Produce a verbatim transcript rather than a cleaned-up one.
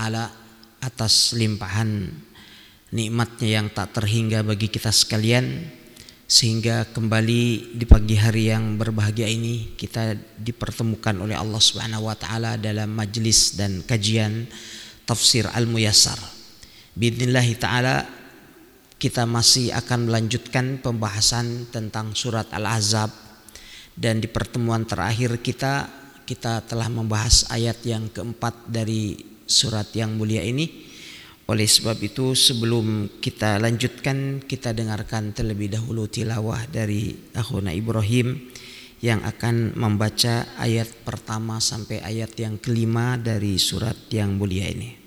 ta'ala atas limpahan nikmatnya yang tak terhingga bagi kita sekalian, sehingga kembali di pagi hari yang berbahagia ini kita dipertemukan oleh Allah Subhanahu wa taala dalam majlis dan kajian tafsir Al-Muyassar. Biidznillah taala kita masih akan melanjutkan pembahasan tentang surat Al-Ahzab, dan di pertemuan terakhir kita kita telah membahas ayat yang keempat dari surat yang mulia ini. Oleh sebab itu, sebelum kita lanjutkan, kita dengarkan terlebih dahulu tilawah dari akhuna Ibrahim yang akan membaca ayat pertama sampai ayat yang kelima dari surat yang mulia ini.